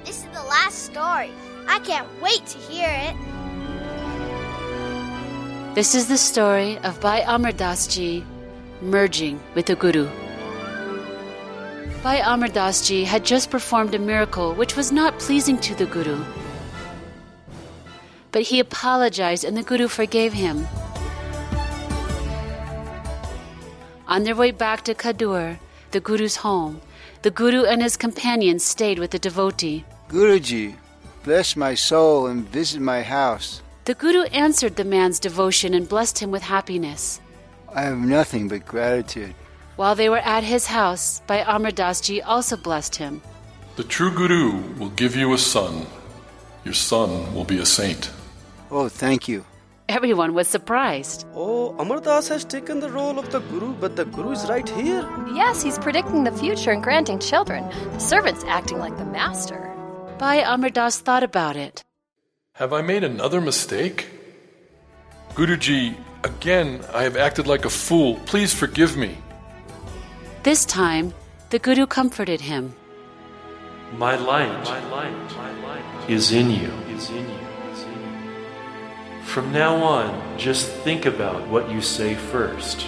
This is the last story. I can't wait to hear it. This is the story of Bhai Amar Das Ji merging with the Guru. Bhai Amar Das Ji had just performed a miracle which was not pleasing to the Guru. But he apologized and the Guru forgave him. On their way back to Khadur, the Guru's home, the Guru and his companions stayed with the devotee. Guruji, bless my soul and visit my house. The Guru answered the man's devotion and blessed him with happiness. I have nothing but gratitude. While they were at his house, Bhai Amar Das Ji also blessed him. The true Guru will give you a son. Your son will be a saint. Oh, thank you. Everyone was surprised. Oh, Amar Das has taken the role of the Guru, but the Guru is right here. Yes, he's predicting the future and granting children. The servant's acting like the master. Bhai Amar Das thought about it. Have I made another mistake? Guruji, again, I have acted like a fool. Please forgive me. This time, the Guru comforted him. My light is in you. From now on, just think about what you say first.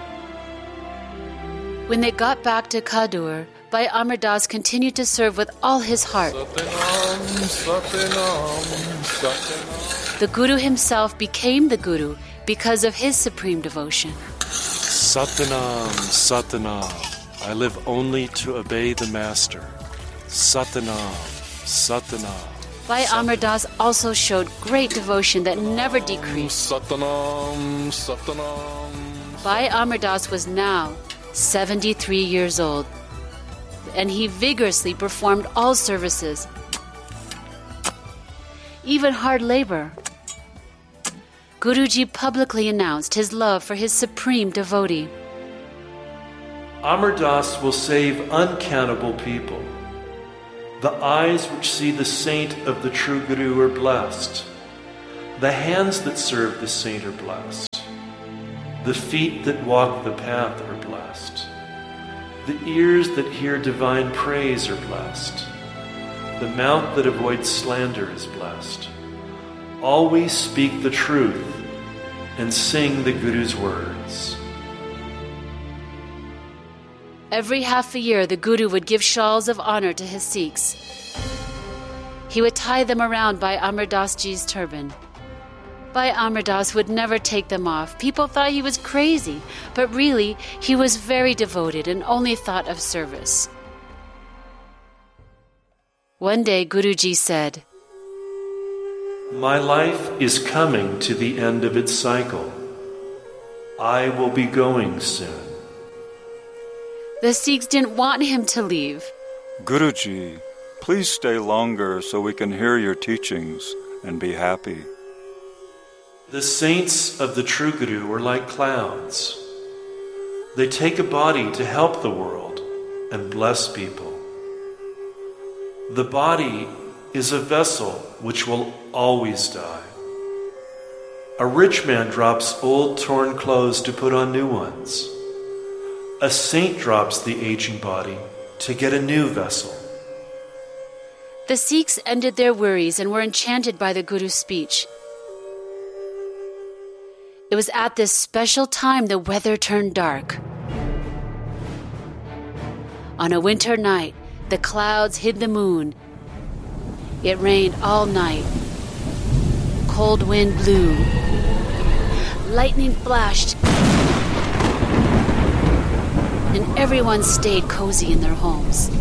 When they got back to Khadur, Bhai Amar Das continued to serve with all his heart. The Guru himself became the Guru because of his supreme devotion. Satanam, Satanam. I live only to obey the Master. Satanam, Satanam. Bhai Amar Das also showed great devotion that never decreased. Satanam, Satanam. Bhai Amar Das was now 73 years old, and he vigorously performed all services, even hard labor. Guruji publicly announced his love for his supreme devotee. Amar Das will save uncountable people. The eyes which see the saint of the true Guru are blessed. The hands that serve the saint are blessed. The feet that walk the path are blessed. The ears that hear divine praise are blessed. The mouth that avoids slander is blessed. Always speak the truth and sing the Guru's words. Every half a year, the Guru would give shawls of honor to his Sikhs. He would tie them around Bhai Amar Das Ji's turban. Bhai Amar Das would never take them off. People thought he was crazy, but really, he was very devoted and only thought of service. One day, Guruji said, My life is coming to the end of its cycle. I will be going soon. The Sikhs didn't want him to leave. Guruji, please stay longer so we can hear your teachings and be happy. The saints of the true Guru are like clouds. They take a body to help the world and bless people. The body is a vessel which will always die. A rich man drops old torn clothes to put on new ones. A saint drops the aging body to get a new vessel. The Sikhs ended their worries and were enchanted by the Guru's speech. It was at this special time the weather turned dark. On a winter night, the clouds hid the moon. It rained all night. Cold wind blew. Lightning flashed. And everyone stayed cozy in their homes.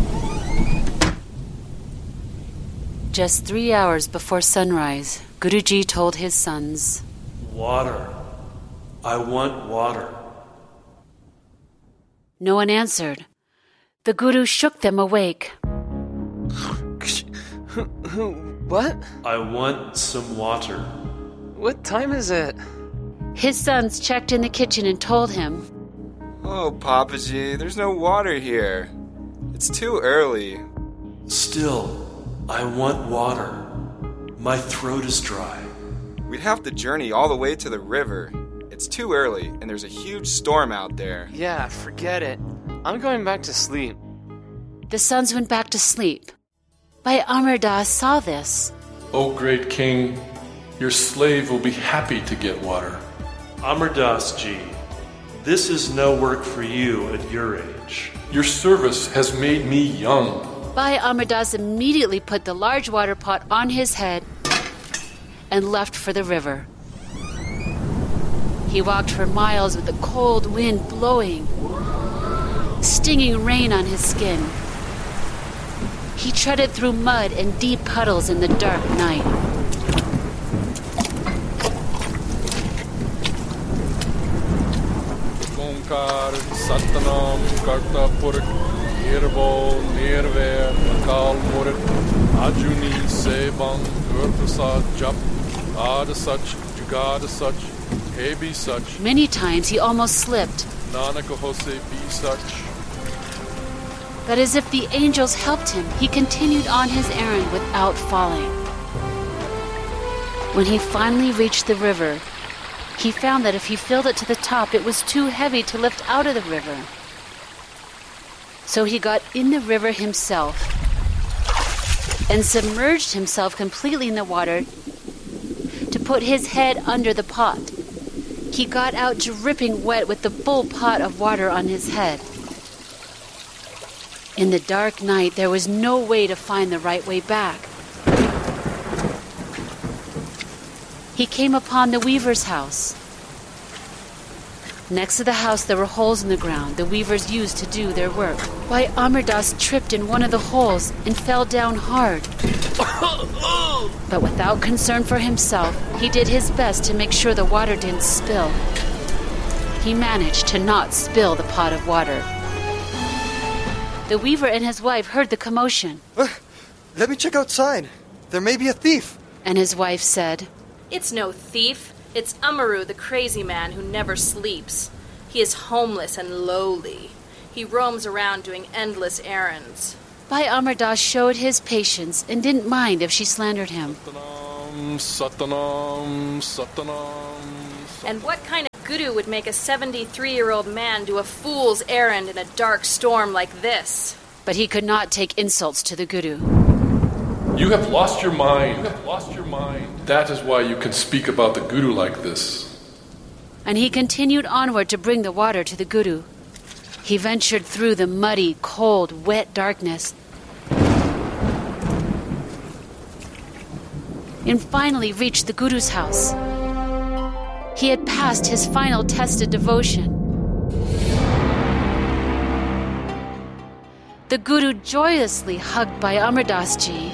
Just 3 hours before sunrise, Guruji told his sons, Water. I want water. No one answered. The Guru shook them awake. What? I want some water. What time is it? His sons checked in the kitchen and told him, Oh, Papaji, there's no water here. It's too early. Still, I want water. My throat is dry. We'd have to journey all the way to the river. It's too early, and there's a huge storm out there. Yeah, forget it. I'm going back to sleep. The sons went back to sleep. Bhai Amar Das saw this. O great king, your slave will be happy to get water. Amar Das ji, this is no work for you at your age. Your service has made me young. Bhai Amar Das immediately put the large water pot on his head and left for the river. He walked for miles with the cold wind blowing, stinging rain on his skin. He treaded through mud and deep puddles in the dark night. Onkar, Satnam, Kartapur, Nirvo, Nirver, Akal Murit, Ajuni, Sebang, Gurprasad, Jap, Adasach, Jugadasach, Hebi Sach. Many times he almost slipped. Nanakahose Bi Sach. But as if the angels helped him, he continued on his errand without falling. When he finally reached the river, he found that if he filled it to the top, it was too heavy to lift out of the river. So he got in the river himself and submerged himself completely in the water to put his head under the pot. He got out dripping wet with the full pot of water on his head. In the dark night, there was no way to find the right way back. He came upon the weaver's house. Next to the house, there were holes in the ground the weavers used to do their work. Bhai Amar Das tripped in one of the holes and fell down hard. But without concern for himself, he did his best to make sure the water didn't spill. He managed to not spill the pot of water. The weaver and his wife heard the commotion. Let me check outside. There may be a thief. And his wife said, It's no thief. It's Amaru, the crazy man who never sleeps. He is homeless and lowly. He roams around doing endless errands. Bhai Amar Das showed his patience and didn't mind if she slandered him. Satanam, Satanam. And what kind of guru would make a 73-year-old man do a fool's errand in a dark storm like this? But he could not take insults to the guru. You have lost your mind. You have lost your mind. That is why you can speak about the guru like this. And he continued onward to bring the water to the guru. He ventured through the muddy, cold, wet darkness and finally reached the guru's house. He had passed his final test of devotion. The guru joyously hugged Bhai Amar Das ji.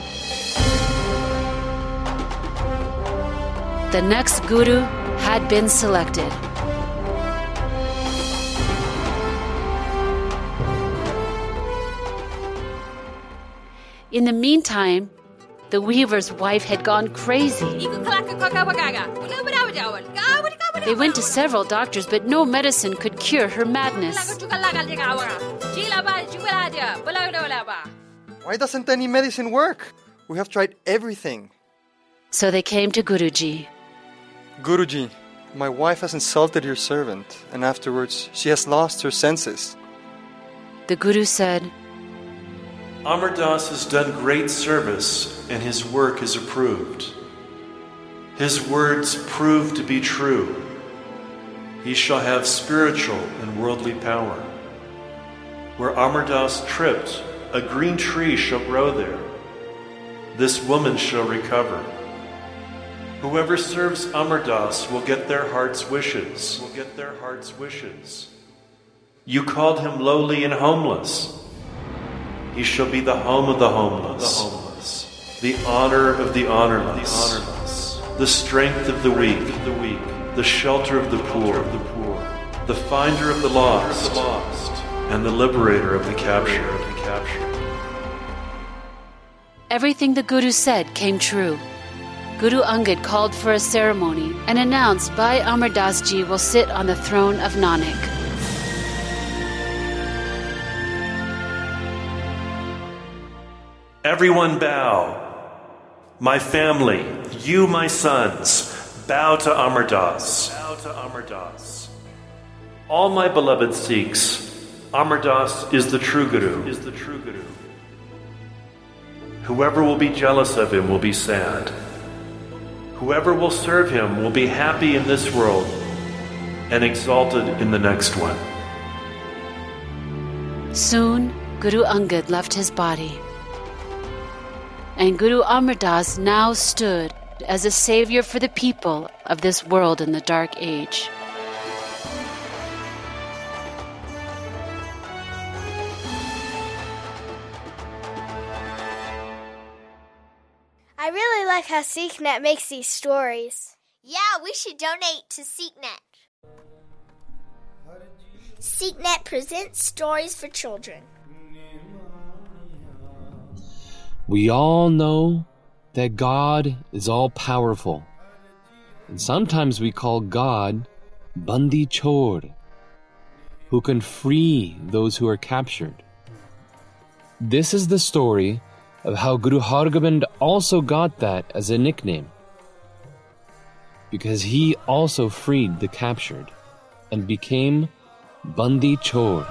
The next guru had been selected. In the meantime, the weaver's wife had gone crazy. They went to several doctors, but no medicine could cure her madness. Why doesn't any medicine work? We have tried everything. So they came to Guruji. Guruji, my wife has insulted your servant, and afterwards she has lost her senses. The Guru said, Amar Das has done great service, and his work is approved. His words prove to be true. He shall have spiritual and worldly power. Where Amar Das tripped, a green tree shall grow there. This woman shall recover. Whoever serves Amar Das will get their heart's wishes. You called him lowly and homeless. He shall be the home of the homeless, the honor of the honorless, the strength of the weak, the shelter of the poor, the finder of the lost, and the liberator of the captured. Everything the Guru said came true. Guru Angad called for a ceremony and announced Bhai Amar Das ji will sit on the throne of Nanak. Everyone bow. My family, you my sons, bow to Amar Das. All my beloved Sikhs, Amar Das is the true Guru. Whoever will be jealous of him will be sad. Whoever will serve him will be happy in this world and exalted in the next one. Soon, Guru Angad left his body, and Guru Amar Das now stood as a savior for the people of this world in the Dark Age. I really like how SeekNet makes these stories. Yeah, we should donate to SeekNet. SeekNet presents stories for children. We all know that God is all-powerful, and sometimes we call God Bandi Chor, who can free those who are captured. This is the story of how Guru Hargobind also got that as a nickname, because he also freed the captured and became Bandi Chor.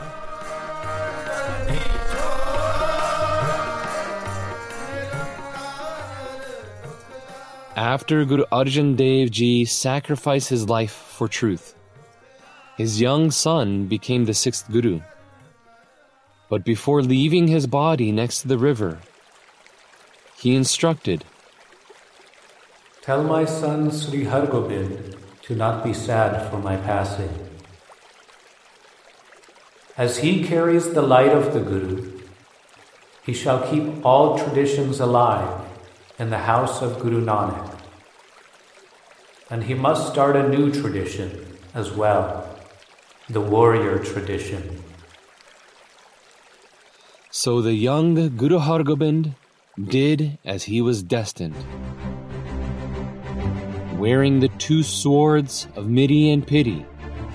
After Guru Arjan Dev Ji sacrificed his life for truth, his young son became the sixth Guru. But before leaving his body next to the river, he instructed, "Tell my son Sri Hargobind to not be sad for my passing. As he carries the light of the Guru, he shall keep all traditions alive in the house of Guru Nanak. And he must start a new tradition as well, the warrior tradition." So the young Guru Hargobind did as he was destined. Wearing the two swords of Miri and Piri,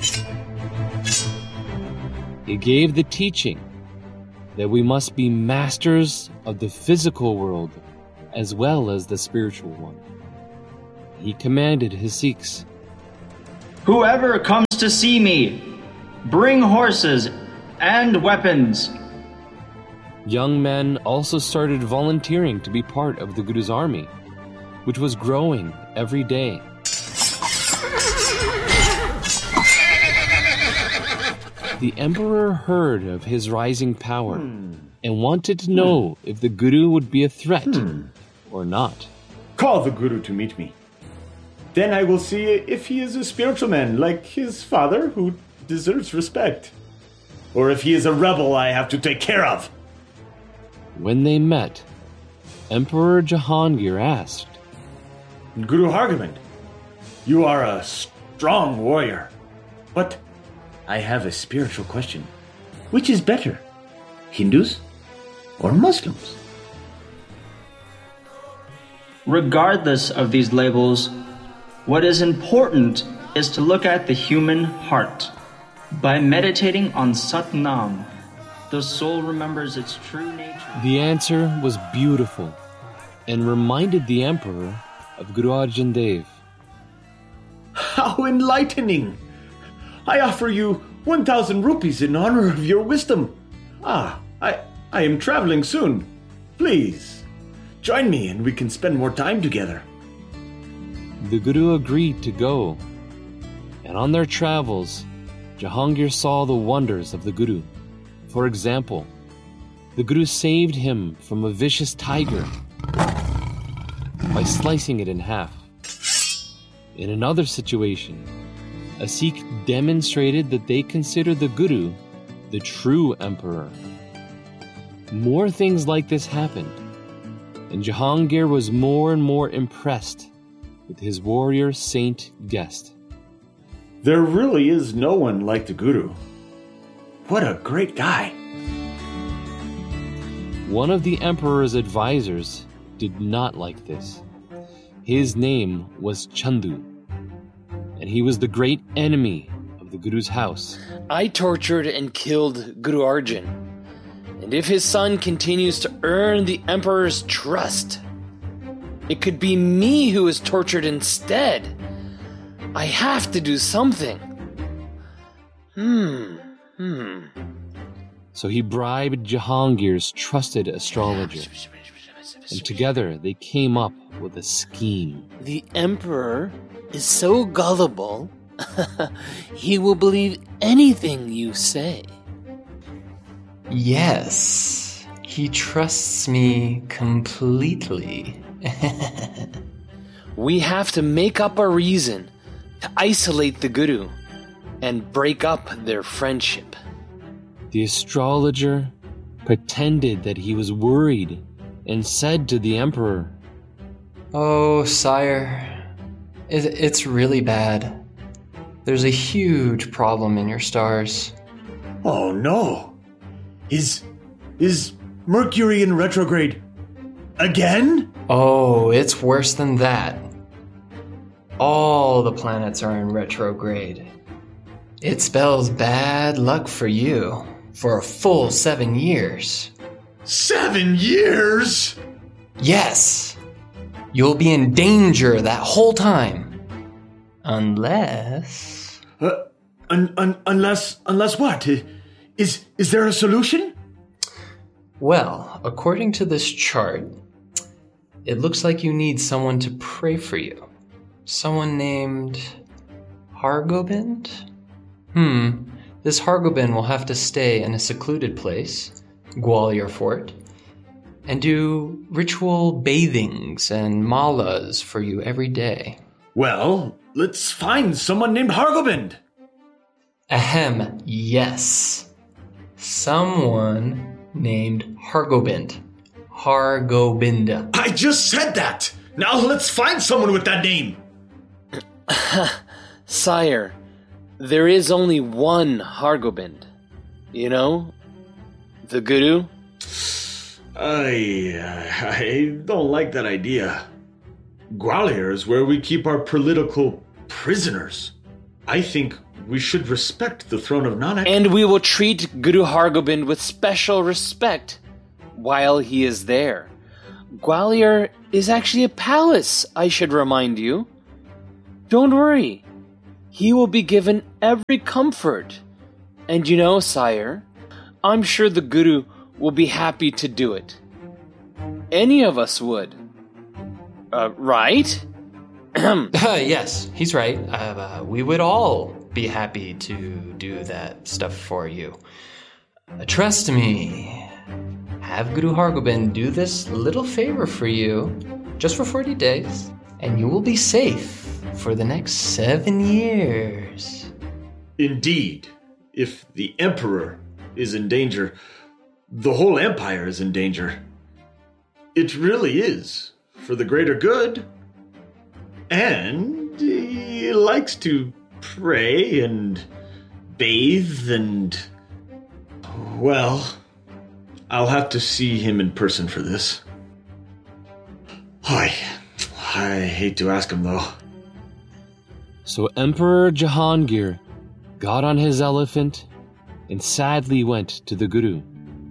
he gave the teaching that we must be masters of the physical world as well as the spiritual one. He commanded his Sikhs, "Whoever comes to see me, bring horses and weapons." Young men also started volunteering to be part of the Guru's army, which was growing every day. The emperor heard of his rising power and wanted to know if the Guru would be a threat or not. "Call the Guru to meet me. Then I will see if he is a spiritual man like his father who deserves respect, or if he is a rebel I have to take care of." When they met, Emperor Jahangir asked, "Guru Hargobind, you are a strong warrior, but I have a spiritual question. Which is better, Hindus or Muslims?" Regardless of these labels, what is important is to look at the human heart. By meditating on Sat Nam, the soul remembers its true nature. The answer was beautiful and reminded the emperor of Guru Arjan Dev. "How enlightening! I offer you 1,000 rupees in honor of your wisdom. I am traveling soon. Please, join me and we can spend more time together." The Guru agreed to go, and on their travels, Jahangir saw the wonders of the Guru. For example, the Guru saved him from a vicious tiger by slicing it in half. In another situation, a Sikh demonstrated that they consider the Guru the true emperor. More things like this happened, and Jahangir was more and more impressed with his warrior saint guest. "There really is no one like the Guru. What a great guy." One of the emperor's advisors did not like this. His name was Chandu, and he was the great enemy of the Guru's house. "I tortured and killed Guru Arjan, and if his son continues to earn the emperor's trust, it could be me who is tortured instead. I have to do something." So he bribed Jahangir's trusted astrologer. and together they came up with a scheme. The Emperor is so gullible, he will believe anything you say. Yes, he trusts me completely. We have to make up a reason to isolate the Guru and break up their friendship. The astrologer pretended that he was worried and said to the Emperor, "Oh, sire, it's really bad. There's a huge problem in your stars." Oh no! Is Mercury in retrograde again? Oh, it's worse than that. All the planets are in retrograde. It spells bad luck for you for a full 7 years. 7 years? Yes. You'll be in danger that whole time. Unless... Unless what? Is there a solution? Well, according to this chart, it looks like you need someone to pray for you. Someone named Hargobind? This Hargobind will have to stay in a secluded place, Gwalior Fort, and do ritual bathings and malas for you every day. Well, let's find someone named Hargobind. Ahem, yes. Someone named Hargobind. Hargobinda. I just said that! Now let's find someone with that name! Sire, there is only one Hargobind. You know? The Guru? I don't like that idea. Gwalior is where we keep our political prisoners. I think we should respect the throne of Nanak. And we will treat Guru Hargobind with special respect while he is there. Gwalior is actually a palace, I should remind you. Don't worry. He will be given every comfort. And you know, sire, I'm sure the Guru will be happy to do it. Any of us would. Right? Yes, he's right. We would all be happy to do that stuff for you. Trust me. Have Guru Hargobind do this little favor for you, just for 40 days, and you will be safe for the next 7 years. Indeed. If the Emperor is in danger, the whole empire is in danger. It really is for the greater good. And he likes to pray and bathe and... Well, I'll have to see him in person for this. I hate to ask him, though. So Emperor Jahangir got on his elephant and sadly went to the Guru.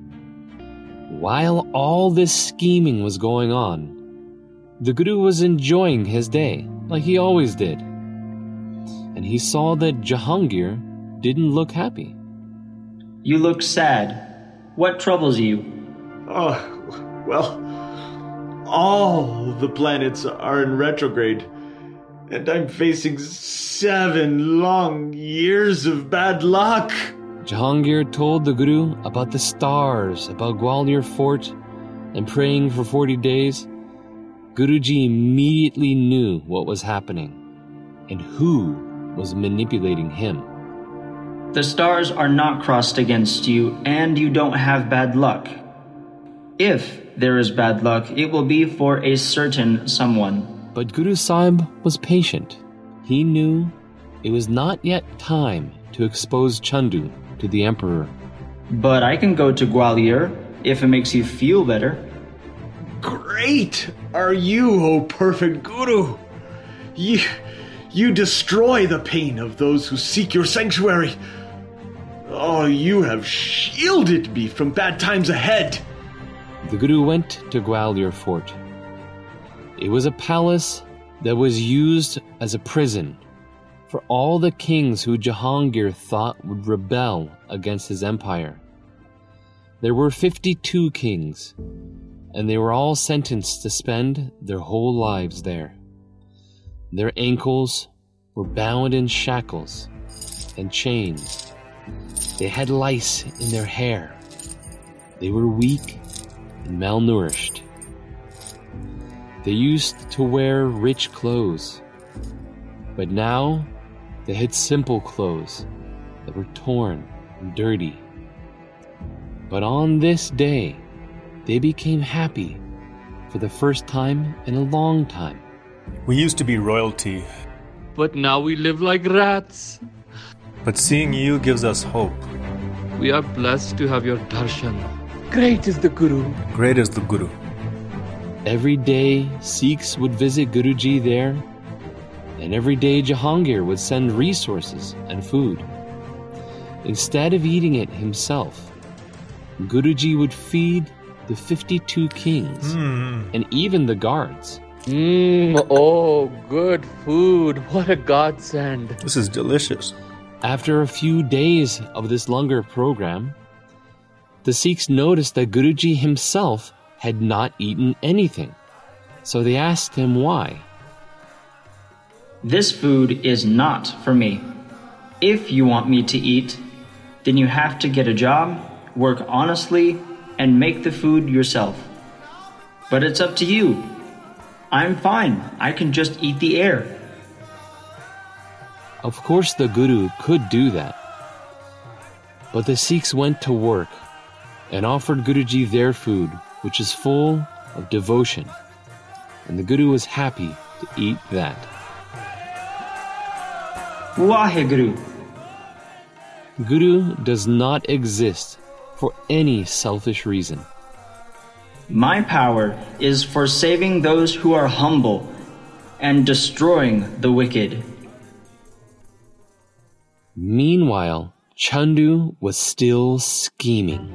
While all this scheming was going on, the Guru was enjoying his day, like he always did. And he saw that Jahangir didn't look happy. You look sad. What troubles you? Oh, well, all the planets are in retrograde, and I'm facing 7 long years of bad luck. Jahangir told the Guru about the stars, about Gwalior Fort, and praying for 40 days. Guruji immediately knew what was happening and who was manipulating him. The stars are not crossed against you, and you don't have bad luck. If there is bad luck, it will be for a certain someone. But Guru Sahib was patient. He knew it was not yet time to expose Chandu to the Emperor. But I can go to Gwalior if it makes you feel better. Great are you, O perfect Guru! You destroy the pain of those who seek your sanctuary. Oh, you have shielded me from bad times ahead. The Guru went to Gwalior Fort. It was a palace that was used as a prison for all the kings who Jahangir thought would rebel against his empire. There were 52 kings, and they were all sentenced to spend their whole lives there. Their ankles were bound in shackles and chains. They had lice in their hair. They were weak and malnourished. They used to wear rich clothes, but now they had simple clothes that were torn and dirty. But on this day, they became happy for the first time in a long time. We used to be royalty, but now we live like rats. But seeing you gives us hope. We are blessed to have your darshan. Great is the Guru. Great is the Guru. Every day, Sikhs would visit Guruji there, and every day Jahangir would send resources and food. Instead of eating it himself, Guruji would feed the 52 kings and even the guards. Oh, good food. What a godsend. This is delicious. After a few days of this langar program, the Sikhs noticed that Guruji himself had not eaten anything. So they asked him why. This food is not for me. If you want me to eat, then you have to get a job, work honestly, and make the food yourself. But it's up to you. I'm fine. I can just eat the air. Of course the Guru could do that. But the Sikhs went to work and offered Guruji their food, which is full of devotion. And the Guru was happy to eat that. Waheguru. Guru does not exist for any selfish reason. My power is for saving those who are humble and destroying the wicked. Meanwhile, Chandu was still scheming.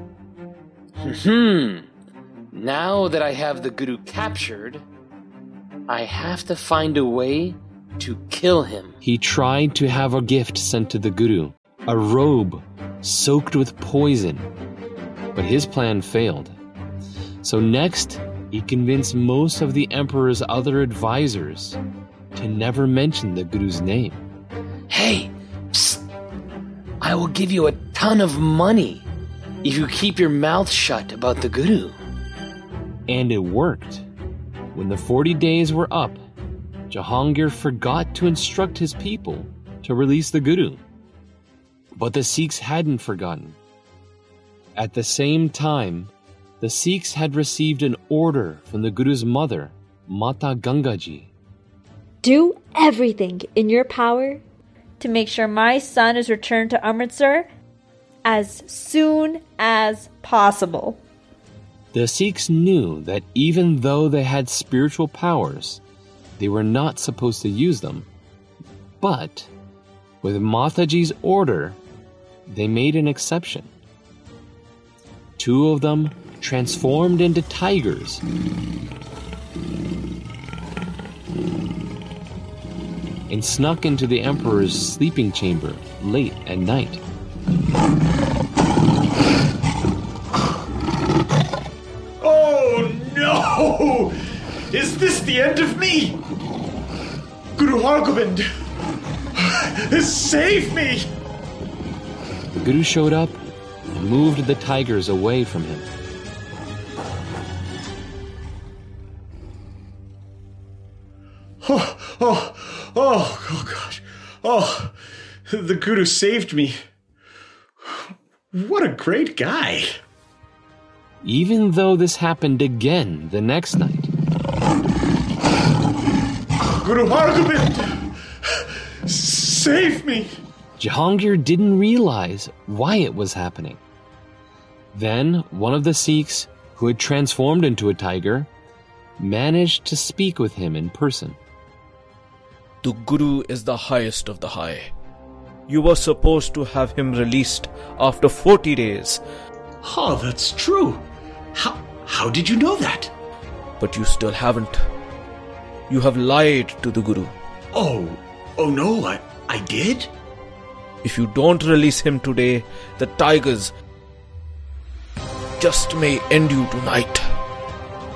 Now that I have the Guru captured, I have to find a way to kill him. He tried to have a gift sent to the Guru, a robe soaked with poison, but his plan failed. So next, he convinced most of the emperor's other advisors to never mention the Guru's name. Hey, psst, I will give you a ton of money if you keep your mouth shut about the Guru. And it worked. When the 40 days were up, Jahangir forgot to instruct his people to release the Guru. But the Sikhs hadn't forgotten. At the same time, the Sikhs had received an order from the Guru's mother, Mata Gangaji. Do everything in your power to make sure my son is returned to Amritsar as soon as possible. The Sikhs knew that even though they had spiritual powers, they were not supposed to use them. But with Mataji's order, they made an exception. 2 of them transformed into tigers and snuck into the emperor's sleeping chamber late at night. Oh no! Is this the end of me? Guru Hargobind! Save me! The Guru showed up and moved the tigers away from him. Oh gosh. Oh, the Guru saved me. What a great guy. Even though this happened again the next night. Guru Hargobind! Save me! Jahangir didn't realize why it was happening. Then one of the Sikhs, who had transformed into a tiger, managed to speak with him in person. The Guru is the highest of the high. You were supposed to have him released after 40 days. Oh, that's true. How did you know that? But you still haven't. You have lied to the Guru. Oh no, I did? If you don't release him today, the tigers just may end you tonight.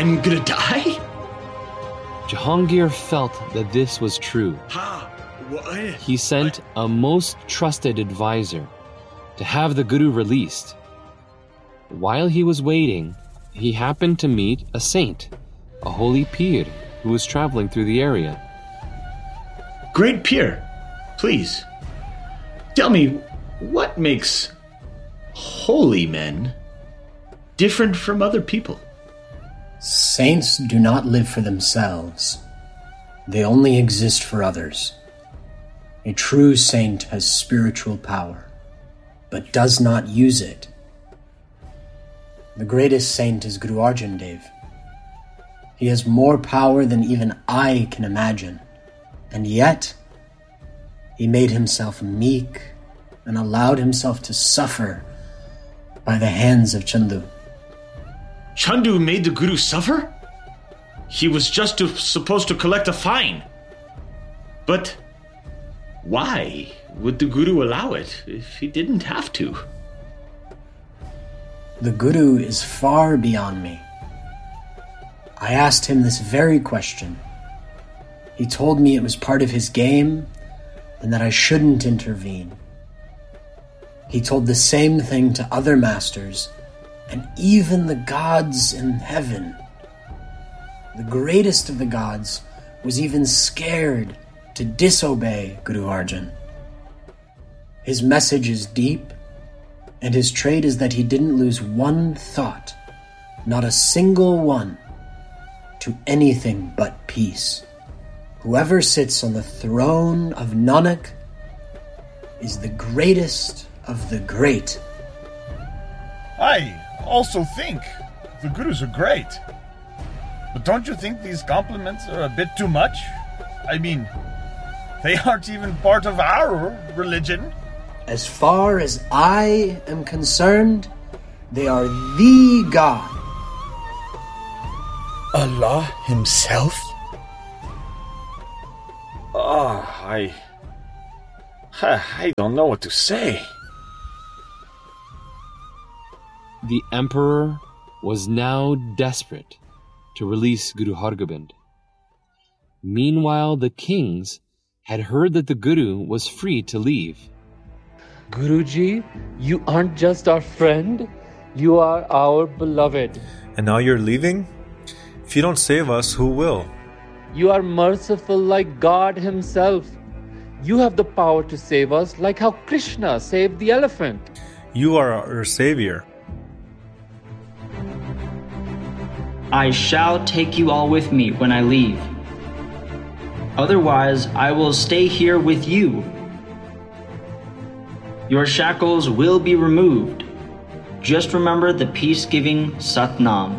I'm gonna die? Jahangir felt that this was true. He sent a most trusted advisor to have the Guru released. While he was waiting, he happened to meet a saint, a holy Pir, who was traveling through the area. Great Pir, please, tell me, what makes holy men different from other people? Saints do not live for themselves. They only exist for others. A true saint has spiritual power, but does not use it. The greatest saint is Guru Arjan Dev. He has more power than even I can imagine, and yet he made himself meek and allowed himself to suffer by the hands of Chandu. Chandu made the Guru suffer? He was just supposed to collect a fine. But why would the Guru allow it if he didn't have to? The Guru is far beyond me. I asked him this very question. He told me it was part of his game and that I shouldn't intervene. He told the same thing to other masters and even the gods in heaven. The greatest of the gods was even scared to disobey Guru Arjan. His message is deep, and his trait is that he didn't lose one thought, not a single one, to anything but peace. Whoever sits on the throne of Nanak is the greatest of the great. I also think the Gurus are great. But don't you think these compliments are a bit too much? I mean, they aren't even part of our religion. As far as I am concerned, they are the God. Allah himself? I don't know what to say. The emperor was now desperate to release Guru Hargobind. Meanwhile, the kings had heard that the Guru was free to leave. Guruji, you aren't just our friend, you are our beloved. And now you're leaving? If you don't save us, who will? You are merciful like God himself. You have the power to save us like how Krishna saved the elephant. You are our savior. I shall take you all with me when I leave. Otherwise, I will stay here with you. Your shackles will be removed. Just remember the peace-giving Satnam.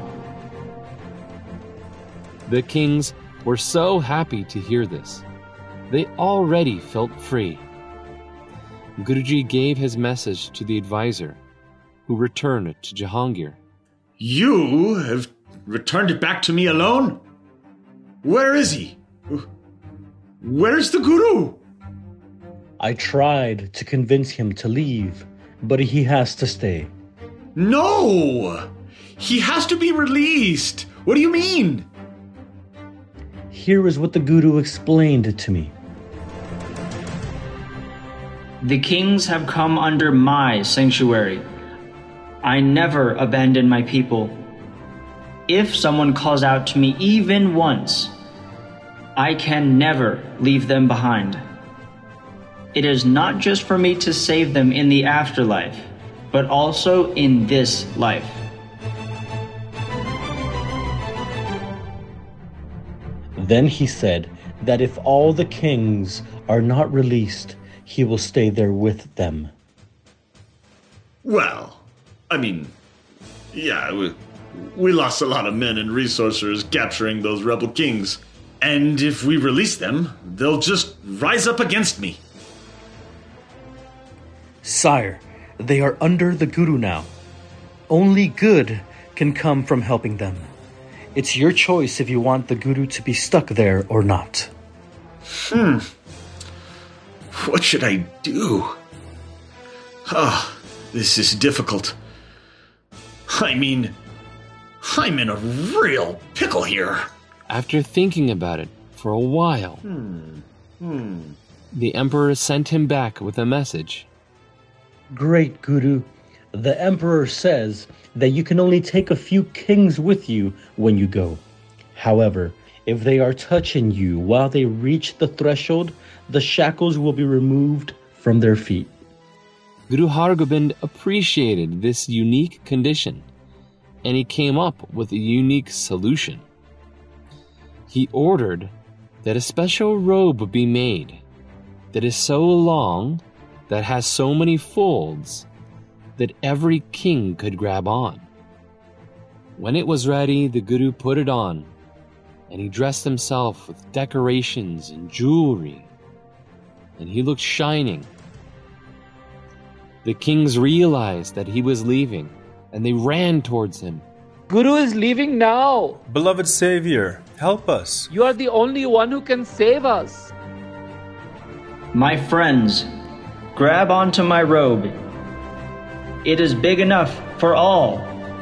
The kings were so happy to hear this. They already felt free. Guruji gave his message to the advisor, who returned it to Jahangir. You have returned it back to me alone? Where is he? Where's the Guru? I tried to convince him to leave, but he has to stay. No! He has to be released! What do you mean? Here is what the Guru explained to me. The kings have come under my sanctuary. I never abandon my people. If someone calls out to me even once, I can never leave them behind. It is not just for me to save them in the afterlife, but also in this life. Then he said that if all the kings are not released, he will stay there with them. Well, I mean, yeah, we lost a lot of men and resources capturing those rebel kings. And if we release them, they'll just rise up against me. Sire, they are under the Guru now. Only good can come from helping them. It's your choice if you want the Guru to be stuck there or not. What should I do? This is difficult. I mean, I'm in a real pickle here. After thinking about it for a while, the Emperor sent him back with a message. Great Guru, the Emperor says that you can only take a few kings with you when you go. However, if they are touching you while they reach the threshold, the shackles will be removed from their feet. Guru Hargobind appreciated this unique condition, and he came up with a unique solution. He ordered that a special robe be made that is so long, that has so many folds, that every king could grab on. When it was ready, the Guru put it on, and he dressed himself with decorations and jewelry, and he looked shining. The kings realized that he was leaving, and they ran towards him. Guru is leaving now. Beloved Savior, help us. You are the only one who can save us. My friends, grab onto my robe. It is big enough for all.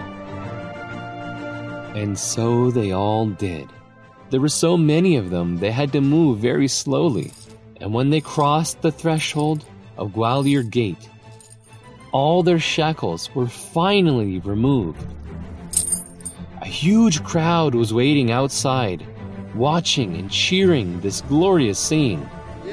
And so they all did. There were so many of them, they had to move very slowly. And when they crossed the threshold of Gwalior Gate, all their shackles were finally removed. A huge crowd was waiting outside, watching and cheering this glorious scene.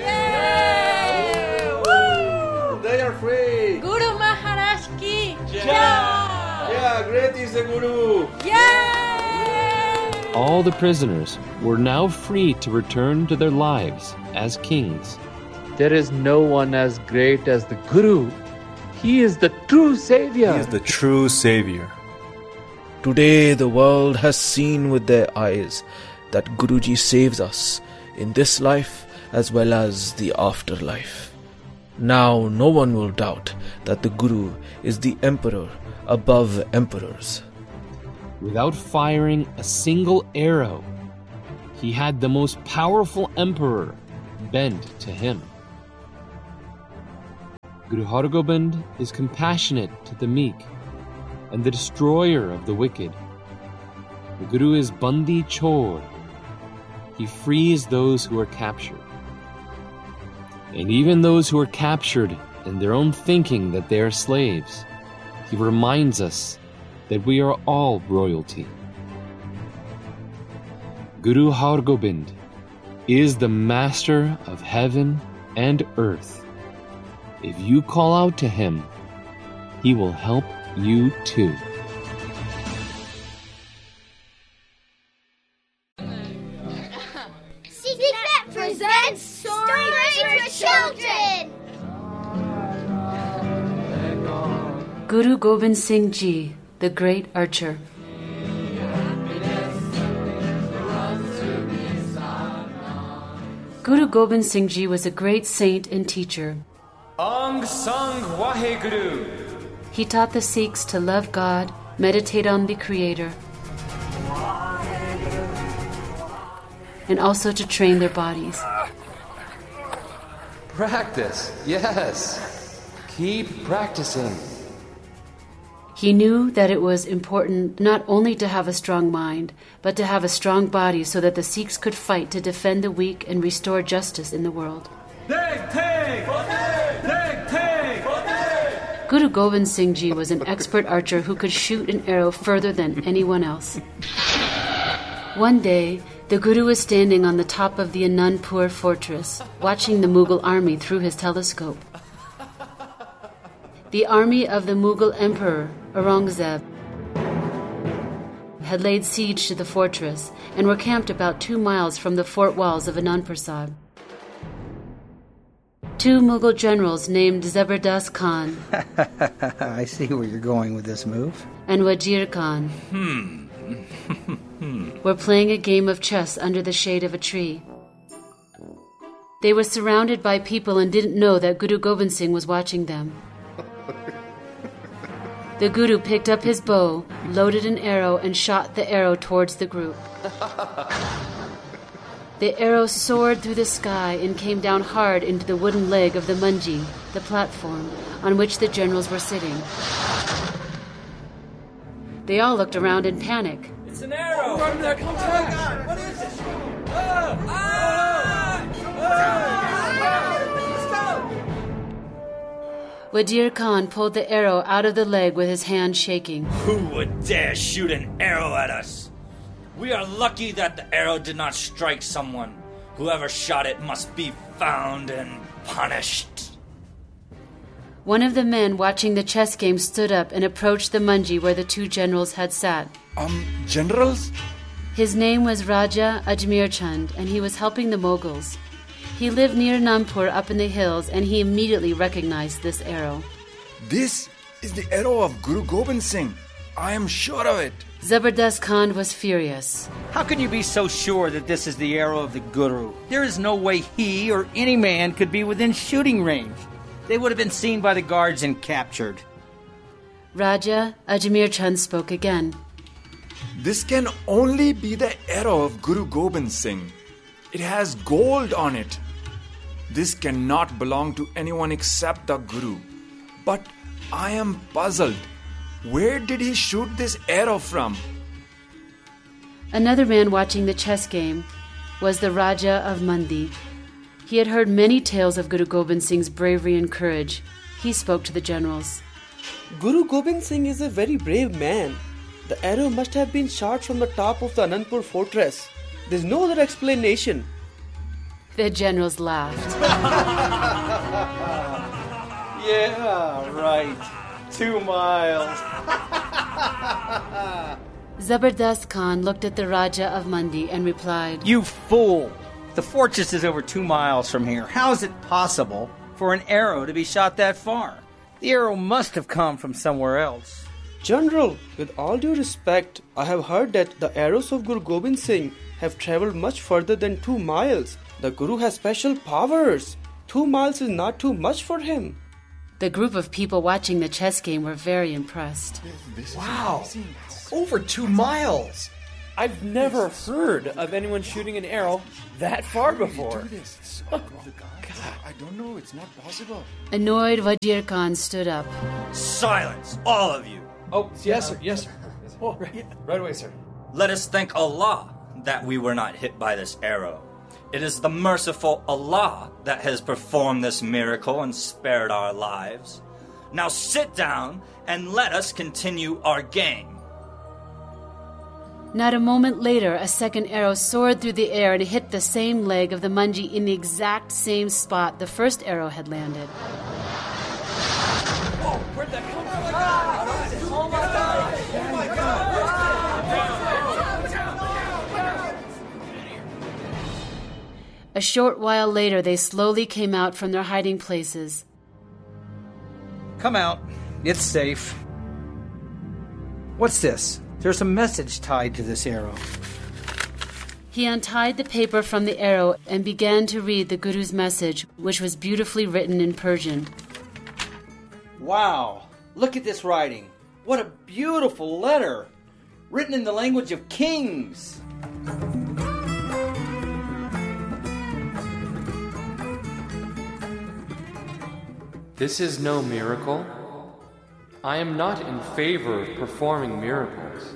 They are free! Guru Maharaj ki Jai! Yeah, great is the Guru! Yay! All the prisoners were now free to return to their lives as kings. There is no one as great as the Guru. He is the true Savior. He is the true Savior. Today the world has seen with their eyes that Guruji saves us in this life as well as the afterlife. Now no one will doubt that the Guru is the Emperor above emperors. Without firing a single arrow, he had the most powerful emperor bend to him. Guru Hargobind is compassionate to the meek and the destroyer of the wicked. The Guru is Bandi Chor. He frees those who are captured. And even those who are captured in their own thinking that they are slaves, he reminds us that we are all royalty. Guru Hargobind is the master of heaven and earth. If you call out to him, he will help you too. Secret presents Stories for Children! Guru Gobind Singh Ji, the great archer. Guru Gobind Singh Ji was a great saint and teacher. Ang Sang Waheguru. He taught the Sikhs to love God, meditate on the Creator, and also to train their bodies. Practice, yes. Keep practicing. He knew that it was important not only to have a strong mind, but to have a strong body so that the Sikhs could fight to defend the weak and restore justice in the world. Guru Gobind Singh Ji was an expert archer who could shoot an arrow further than anyone else. One day, the Guru was standing on the top of the Anandpur fortress, watching the Mughal army through his telescope. The army of the Mughal Emperor, Aurangzeb, had laid siege to the fortress and were camped about 2 miles from the fort walls of Anandpur Sahib. 2 Mughal generals named Zabardast Khan I see where you're going with this move. and Wazir Khan were playing a game of chess under the shade of a tree. They were surrounded by people and didn't know that Guru Gobind Singh was watching them. The Guru picked up his bow, loaded an arrow, and shot the arrow towards the group. The arrow soared through the sky and came down hard into the wooden leg of the manji, the platform, on which the generals were sitting. They all looked around in panic. It's an arrow! Run there, come back! What is it? Wajir Khan pulled the arrow out of the leg with his hand shaking. Who would dare shoot an arrow at us? We are lucky that the arrow did not strike someone. Whoever shot it must be found and punished. One of the men watching the chess game stood up and approached the manji where the two generals had sat. Generals? His name was Raja Ajmer Chand, and he was helping the Mughals. He lived near Nampur up in the hills, and he immediately recognized this arrow. This is the arrow of Guru Gobind Singh. I am sure of it. Zabardast Khan was furious. How can you be so sure that this is the arrow of the Guru? There is no way he or any man could be within shooting range. They would have been seen by the guards and captured. Raja Ajmer Chand spoke again. This can only be the arrow of Guru Gobind Singh. It has gold on it. This cannot belong to anyone except the Guru. But I am puzzled. Where did he shoot this arrow from? Another man watching the chess game was the Raja of Mandi. He had heard many tales of Guru Gobind Singh's bravery and courage. He spoke to the generals. Guru Gobind Singh is a very brave man. The arrow must have been shot from the top of the Anandpur fortress. There's no other explanation. The generals laughed. Yeah, right. 2 miles. Zabardast Khan looked at the Raja of Mandi and replied, You fool! The fortress is over 2 miles from here. How is it possible for an arrow to be shot that far? The arrow must have come from somewhere else. General, with all due respect, I have heard that the arrows of Guru Gobind Singh have travelled much further than 2 miles. The Guru has special powers. 2 miles is not too much for him. The group of people watching the chess game were very impressed. Wow! Over 2 miles! I've never heard of anyone shooting an arrow that far before. God, I don't know. It's not possible. Annoyed, Wajir Khan stood up. Silence, all of you! Oh, yes, sir. Yes, sir. Oh, right away, sir. Let us thank Allah that we were not hit by this arrow. It is the merciful Allah that has performed this miracle and spared our lives. Now sit down and let us continue our game. Not a moment later, a second arrow soared through the air and hit the same leg of the manji in the exact same spot the first arrow had landed. Oh, where'd that come from? Oh my God! Oh my God! A short while later, they slowly came out from their hiding places. Come out. It's safe. What's this? There's a message tied to this arrow. He untied the paper from the arrow and began to read the Guru's message, which was beautifully written in Persian. Wow! Look at this writing. What a beautiful letter! Written in the language of kings! This is no miracle. I am not in favor of performing miracles.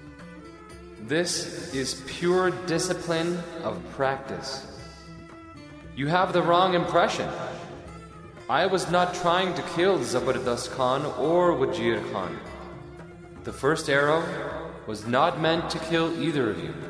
This is pure discipline of practice. You have the wrong impression. I was not trying to kill Zabardast Khan or Wajir Khan. The first arrow was not meant to kill either of you.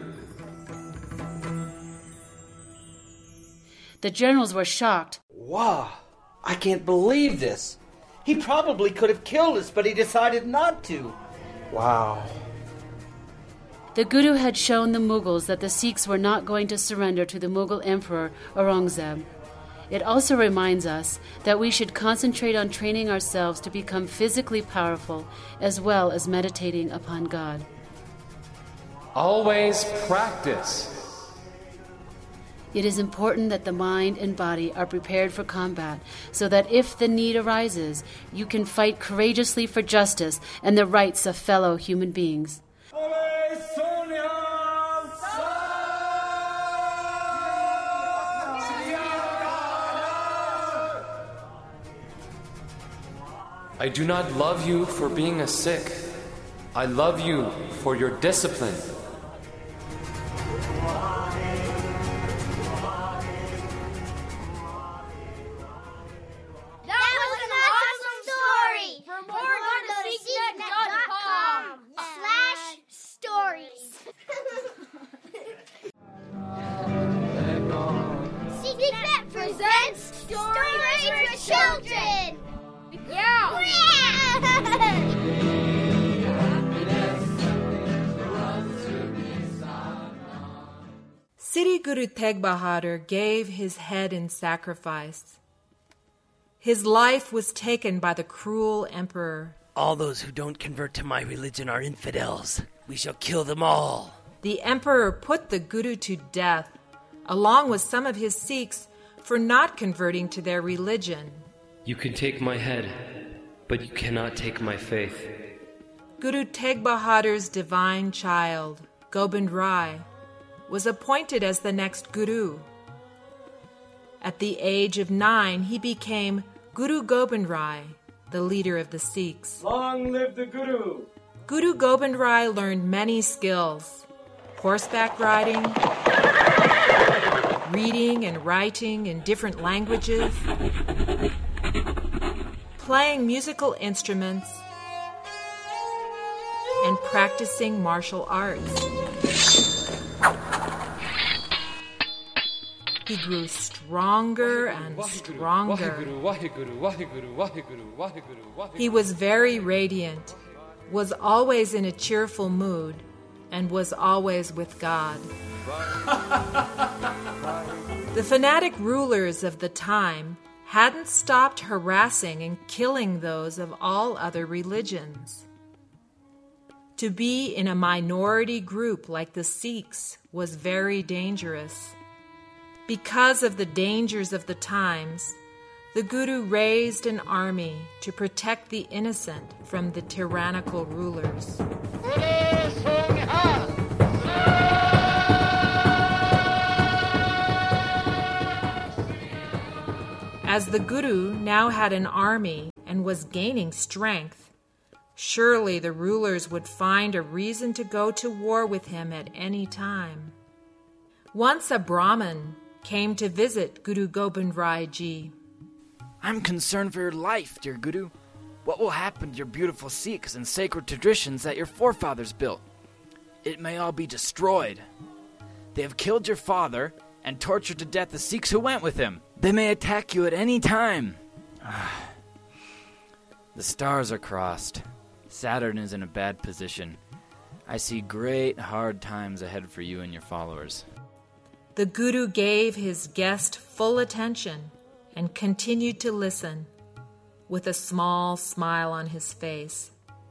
The generals were shocked. Wow! I can't believe this. He probably could have killed us, but he decided not to. Wow. The Guru had shown the Mughals that the Sikhs were not going to surrender to the Mughal Emperor Aurangzeb. It also reminds us that we should concentrate on training ourselves to become physically powerful as well as meditating upon God. Always practice. It is important that the mind and body are prepared for combat so that if the need arises, you can fight courageously for justice and the rights of fellow human beings. I do not love you for being a Sikh. I love you for your discipline. That was an awesome story! For more, go to SeekNet.com/stories. SeekNet presents Stories for Children! Yeah! Sri Guru Tegh Bahadur gave his head in sacrifice. His life was taken by the cruel emperor. All those who don't convert to my religion are infidels. We shall kill them all. The emperor put the Guru to death, along with some of his Sikhs, for not converting to their religion. You can take my head, but you cannot take my faith. Guru Tegh Bahadur's divine child, Gobind Rai, was appointed as the next Guru. At the age of 9, he became Guru Gobind Rai, the leader of the Sikhs. Long live the Guru! Guru Gobind Rai learned many skills: horseback riding, reading and writing in different languages, playing musical instruments, and practicing martial arts. He grew stronger and stronger. He was very radiant, was always in a cheerful mood, and was always with God. The fanatic rulers of the time hadn't stopped harassing and killing those of all other religions. To be in a minority group like the Sikhs was very dangerous. Because of the dangers of the times, the Guru raised an army to protect the innocent from the tyrannical rulers. As the Guru now had an army and was gaining strength, surely the rulers would find a reason to go to war with him at any time. Once a Brahmin came to visit Guru Gobind Rai Ji. I'm concerned for your life, dear Guru. What will happen to your beautiful Sikhs and sacred traditions that your forefathers built? It may all be destroyed. They have killed your father and tortured to death the Sikhs who went with him. They may attack you at any time. The stars are crossed. Saturn is in a bad position. I see great hard times ahead for you and your followers. The Guru gave his guest full attention and continued to listen, with a small smile on his face.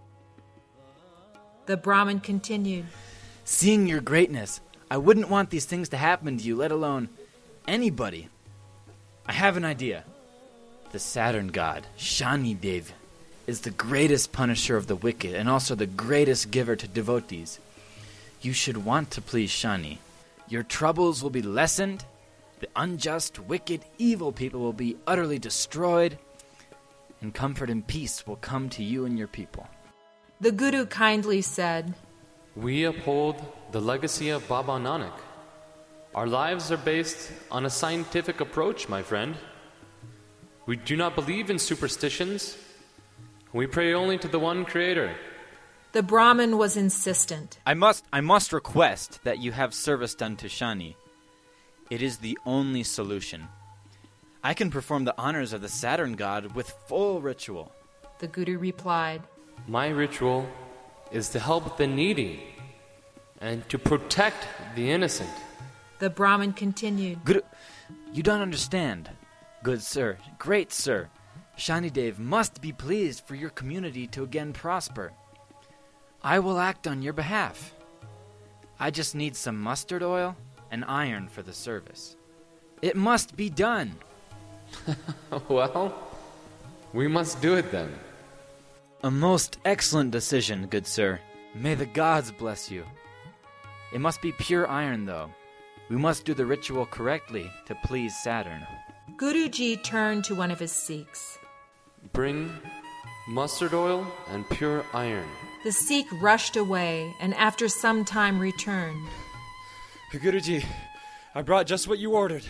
The Brahmin continued, Seeing your greatness, I wouldn't want these things to happen to you, let alone anybody. I have an idea. The Saturn god, Shani Dev, is the greatest punisher of the wicked and also the greatest giver to devotees. You should want to please Shani. Your troubles will be lessened, the unjust, wicked, evil people will be utterly destroyed, and comfort and peace will come to you and your people. The Guru kindly said, We uphold the legacy of Baba Nanak. Our lives are based on a scientific approach, my friend. We do not believe in superstitions. We pray only to the one Creator. The Brahmin was insistent. I must request that you have service done to Shani. It is the only solution. I can perform the honors of the Saturn god with full ritual. The Guru replied, My ritual is to help the needy and to protect the innocent. The Brahmin continued, Guru, you don't understand. Good sir, great sir, Shani Dev must be pleased for your community to again prosper. I will act on your behalf. I just need some mustard oil and iron for the service. It must be done. Well, we must do it then. A most excellent decision, good sir. May the gods bless you. It must be pure iron, though. We must do the ritual correctly to please Saturn. Guruji turned to one of his Sikhs. Bring mustard oil, and pure iron. The Sikh rushed away and after some time returned. Guruji, I brought just what you ordered.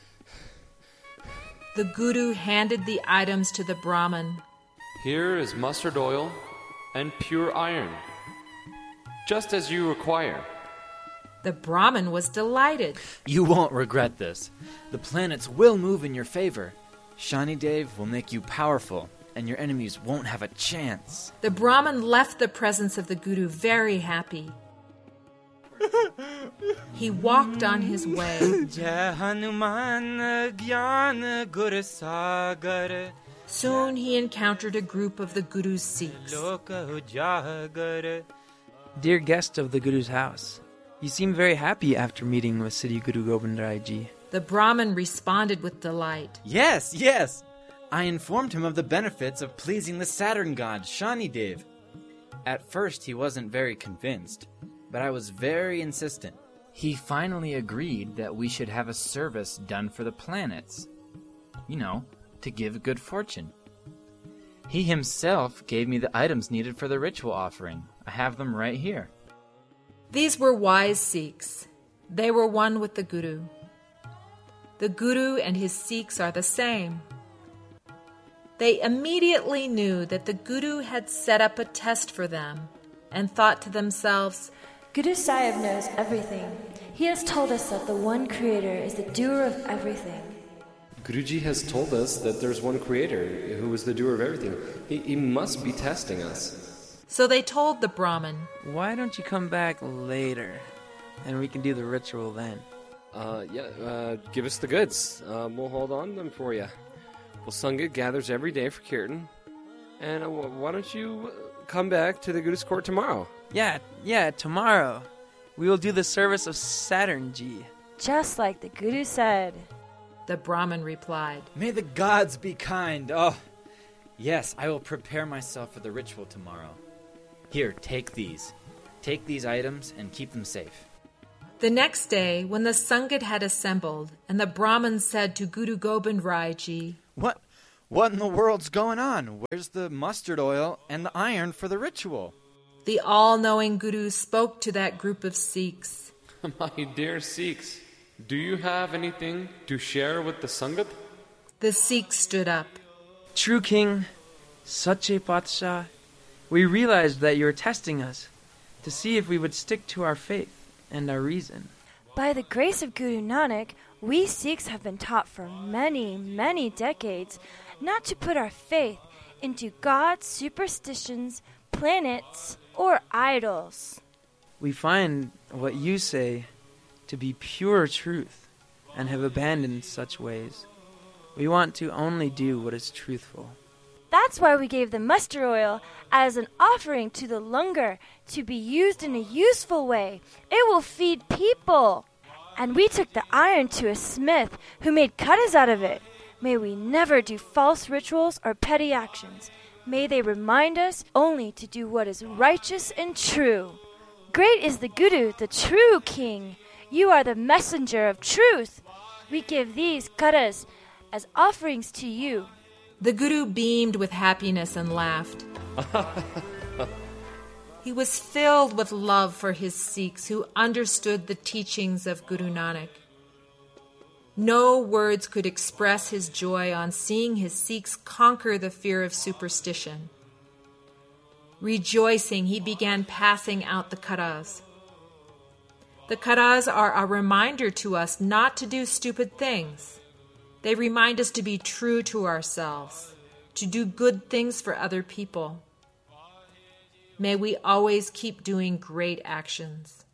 The Guru handed the items to the Brahmin. Here is mustard oil and pure iron, just as you require. The Brahmin was delighted. You won't regret this. The planets will move in your favor. Shani Dev will make you powerful, and your enemies won't have a chance. The Brahmin left the presence of the Guru very happy. He walked on his way. Soon he encountered a group of the Guru's Sikhs. Dear guest of the Guru's house, you seem very happy after meeting with Siddhi Guru Gobind Rai Ji. The Brahmin responded with delight. Yes, yes! I informed him of the benefits of pleasing the Saturn god, Shani Dev. At first he wasn't very convinced, but I was very insistent. He finally agreed that we should have a service done for the planets. You know, to give good fortune. He himself gave me the items needed for the ritual offering. I have them right here. These were wise Sikhs. They were one with the Guru. The Guru and his Sikhs are the same. They immediately knew that the Guru had set up a test for them and thought to themselves, Guru Sahib knows everything. He has told us that the one Creator is the doer of everything. Guruji has told us that there's one Creator who is the doer of everything. He must be testing us. So they told the Brahmin, Why don't you come back later, and we can do the ritual then? Give us the goods. We'll hold on to them for you. Well, Sangha gathers every day for Kirtan. And why don't you come back to the Guru's court tomorrow? Yeah, tomorrow. We will do the service of Saturn Ji. Just like the Guru said. The Brahmin replied, May the gods be kind. Oh, yes, I will prepare myself for the ritual tomorrow. Here, take these. Take these items and keep them safe. The next day, when the Sangat had assembled, and the Brahmin said to Guru Gobind Rai Ji, What in the world's going on? Where's the mustard oil and the iron for the ritual? The all-knowing Guru spoke to that group of Sikhs. My dear Sikhs, do you have anything to share with the Sangat? The Sikhs stood up. True King, Sache Patsha, we realized that you were testing us to see if we would stick to our faith and our reason. By the grace of Guru Nanak, we Sikhs have been taught for many, many decades not to put our faith into gods, superstitions, planets, or idols. We find what you say to be pure truth and have abandoned such ways. We want to only do what is truthful. That's why we gave the mustard oil as an offering to the langar to be used in a useful way. It will feed people. And we took the iron to a smith who made katas out of it. May we never do false rituals or petty actions. May they remind us only to do what is righteous and true. Great is the Guru, the true King. You are the messenger of truth. We give these katas as offerings to you. The Guru beamed with happiness and laughed. He was filled with love for his Sikhs who understood the teachings of Guru Nanak. No words could express his joy on seeing his Sikhs conquer the fear of superstition. Rejoicing, he began passing out the katas. The katas are a reminder to us not to do stupid things. They remind us to be true to ourselves, to do good things for other people. May we always keep doing great actions.